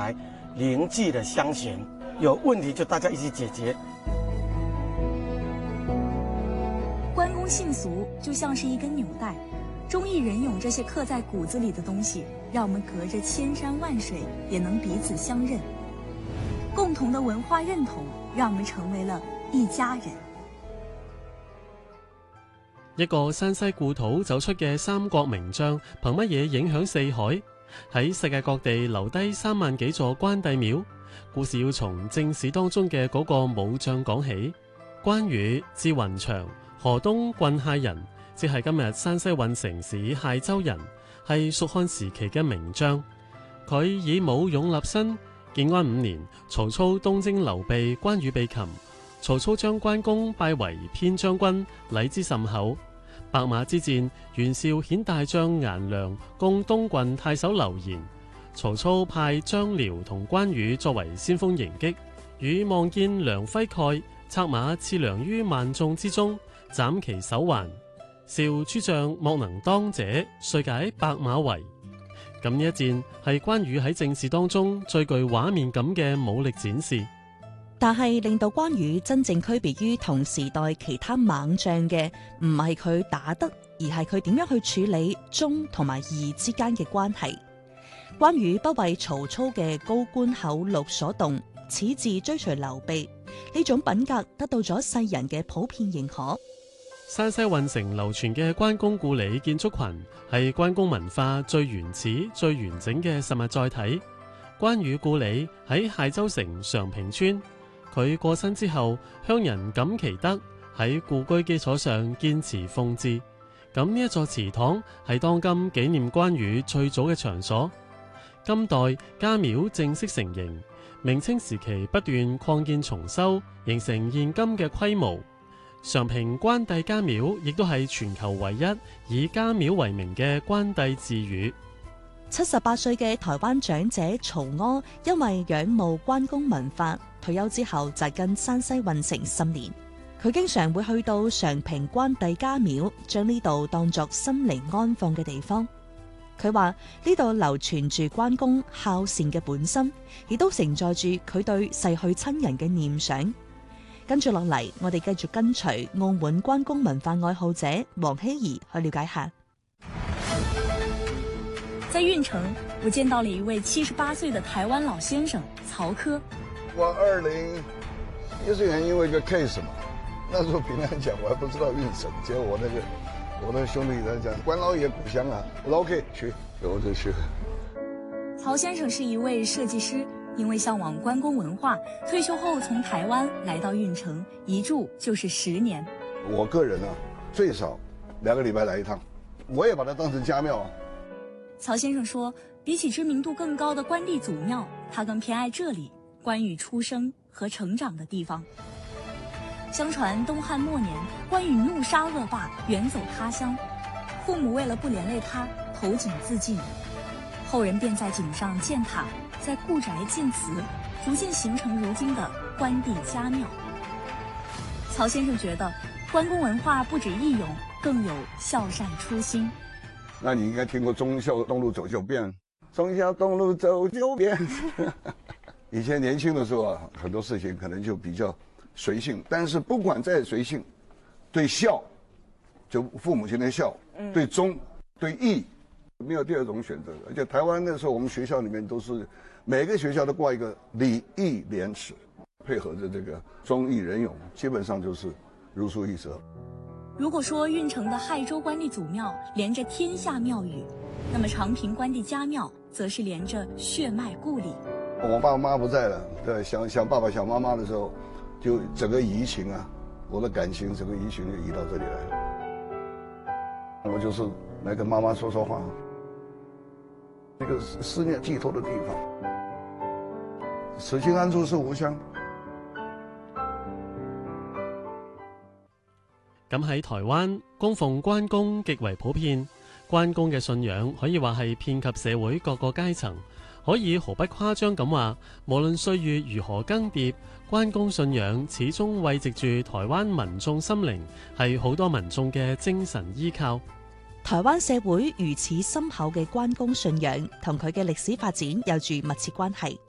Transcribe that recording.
台，凝聚了鄉賢，有問題就大家一起解決。 關公信俗就像是一根紐帶，忠義仁勇這些刻在骨子裡的東西，讓我們隔着千山萬水也能彼此相認。共同的文化認同，讓我們成為了一家人。 一個山西故土走出嘅三國名將，憑乜嘢影響四海？喺世界各地留低3萬幾座關帝廟。故事要從正史當中嘅嗰個武將講起。關羽字雲長，河東郡解人，即係今日山西運城市解州人，係蜀漢時期嘅名將。佢以武勇立身。建安5年，曹操東征劉備，關羽被擒。曹操將關公拜為偏將軍，禮之甚厚。白馬之戰，袁紹遣大將顏良攻東郡太守劉延，曹操派張遼同關羽作為先鋒迎擊。羽望見良揮蓋，策馬刺良於萬眾之中，斬其手環。紹諸將莫能當者，遂解白馬圍。咁呢一戰係關羽喺正史當中最具畫面感嘅武力展示。 但係令到關羽真正區別於同時代其他猛將嘅，唔係佢打得，而係佢點樣去處理忠同埋義之間嘅關係。關羽不為曹操嘅高官厚祿所動，矢志追隨劉備，呢種品格得到咗世人嘅普遍認可。 山西運城流傳嘅關公故里建築群係關公文化最原始、最完整嘅實物載體。關羽故里喺解州城常平村，佢過身之後，鄉人感其德，喺故居基礎上建祠奉祀。咁呢一座祠堂係當今紀念關羽最早嘅場所。今代家廟正式成形，明清時期不斷擴建重修，形成現今嘅規模。常平關帝家廟亦都係全球唯一以家廟為名嘅關帝寺院。 78歲嘅台灣長者曹柯，因為仰慕關公文化，退休之後扎根山西運城10年。佢經常會去到常平關帝家廟，將呢度當作心靈安放嘅地方。佢話呢度流傳住關公孝善嘅本心，亦都承載住佢對逝去親人嘅念想。跟住落嚟，我哋繼續跟隨澳門關公文化愛好者黃希怡去了解下。 在運城，我見到了一位78歲的台灣老先生曹科。 我2014年因為一個 case 嘛，那時候平常講我還不知道運城，結果我那個兄弟在講關老爺故鄉啊，我說 OK 去，我就去。 曹先生是一位設計師。因為向往關公文化，退休後從台灣來到運城，一住就是10年。 我個人啊，最少2個禮拜來一趟，我也把它當成家廟啊。 曹先生說，比起知名度更高的關帝祖廟，他更偏愛這裡關羽出生和成長的地方。相傳東漢末年，關羽怒殺惡霸，遠走他鄉，父母為了不連累他，投井自盡，後人便在井上建塔，在故宅建祠，逐漸形成如今的關帝家廟。曹先生覺得關公文化不止義勇，更有孝善初心。 那你應該聽過忠孝東路走九遍，忠孝東路走九遍。以前年輕的時候啊，很多事情可能就比較隨性，但是不管再隨性，對孝，就父母親的孝，對忠，對義，沒有第二種選擇。而且台灣那時候，我們學校裡面都是每個學校都掛一個禮義廉恥，配合着這個忠義仁勇，基本上就是如出一轍。 如果說運城的亥州關帝祖廟連着天下廟宇，那麼長平關帝家廟則是連着血脈故里。 我爸媽不在了，對，想爸爸想媽媽的時候，就整個移情啊，我的感情整個移情就移到這裡來了。我就是來跟媽媽說說話，一個思念寄託的地方。此情安處是吾鄉。 咁喺台灣，供奉關公極為普遍。關公嘅信仰可以話係遍及社會各個階層，可以毫不誇張咁話，無論歲月如何更迭，關公信仰始終慰藉住台灣民眾心靈，係好多民眾嘅精神依靠。 台灣社會如此深厚嘅關公信仰，同佢嘅歷史發展有住密切關係。